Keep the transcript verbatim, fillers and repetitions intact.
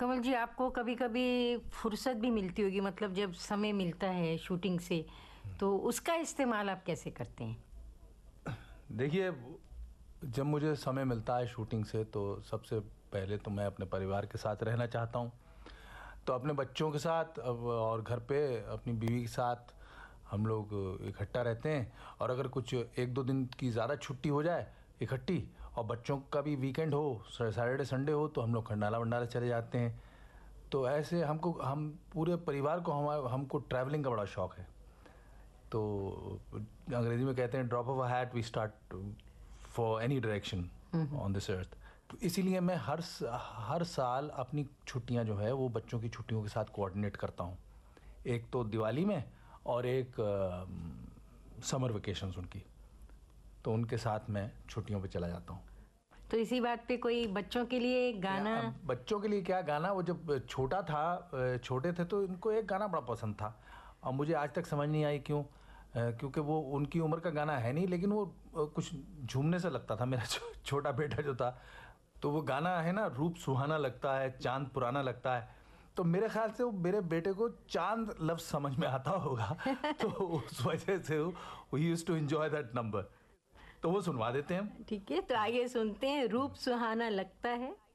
कमल जी, आपको कभी-कभी फुर्सत भी मिलती होगी, मतलब जब समय मिलता है शूटिंग से, तो उसका इस्तेमाल आप कैसे करते हैं? देखिए, जब मुझे समय मिलता है शूटिंग से तो सबसे पहले तो मैं अपने परिवार के साथ रहना चाहता हूँ। तो अपने बच्चों के साथ और घर पे अपनी बीवी के साथ हम लोग इकट्ठा रहते हैं। और अगर कुछ एक दो दिन की ज़्यादा छुट्टी हो जाए इकट्ठी, और बच्चों का भी वीकेंड हो, सैटरडे संडे हो, तो हम लोग खंडाला वंडाला चले जाते हैं। तो ऐसे हमको हम पूरे परिवार को हम हमको ट्रैवलिंग का बड़ा शौक़ है। तो अंग्रेजी में कहते हैं drop of a hat we start for any direction on this earth. तो इसीलिए मैं हर हर साल अपनी छुट्टियां जो है वो बच्चों की छुट्टियों के साथ कोऑर्डिनेट करता हूं। एक तो दिवाली में और एक आ, समर वेकेशंस उनकी, तो उनके साथ मैं छुट्टियों पे चला जाता हूं। तो इसी बात पे कोई बच्चों के लिए गाना? बच्चों के लिए क्या गाना, वो जब छोटा था छोटे थे तो इनको एक गाना बड़ा पसंद था और मुझे आज तक समझ नहीं आई क्यों, क्योंकि वो उनकी उम्र का गाना है नहीं, लेकिन वो कुछ झूमने से लगता था। मेरा छोटा बेटा जो था, तो वो गाना है ना, रूप सुहाना लगता है चांद पुराना लगता है, तो मेरे ख्याल से वो मेरे बेटे को चांद लफ्ज़ समझ में आता होगा तो उस वजह से वो used to enjoy that number, तो वो सुनवा देते हैं। ठीक है, तो आइए सुनते हैं, रूप सुहाना लगता है।